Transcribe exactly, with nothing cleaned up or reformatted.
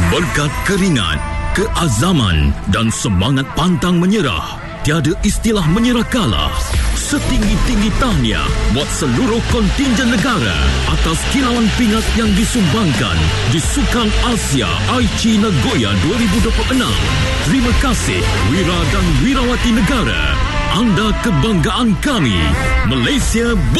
Berkat keringat, keazaman dan semangat pantang menyerah, tiada istilah menyerah kalah. Setinggi-tinggi tahniah buat seluruh kontingen negara atas kilauan pingat yang disumbangkan di Sukan Asia Aichi Nagoya dua ribu dua puluh enam. Terima kasih Wira dan Wirawati negara. Anda kebanggaan kami. Malaysia